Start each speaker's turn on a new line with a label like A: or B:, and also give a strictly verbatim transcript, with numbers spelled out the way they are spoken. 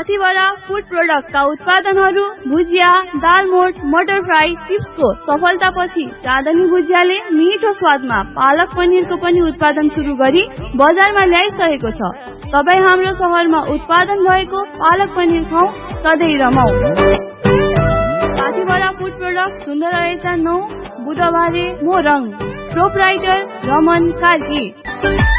A: साथीभरा food प्रोडक्टका उत्पादनहरू भुजिया, दालमोट, मटर fry, चिप्सको सफलतापछि चाँदनी भुजियाले मिठो स्वादमा पालक पनिरको पनि उत्पादन सुरु गरी बजारमा ल्याइसकेको छ। तपाईँ हाम्रो शहरमा उत्पादन भएको पालक पनिर खाऊ, सधैँ रमाऊ। साथीभरा फूड प्रोडक्ट सुन्दर रहेछ नौ बुधबारे मोरङ। प्रोपराइटर रमन कार्की।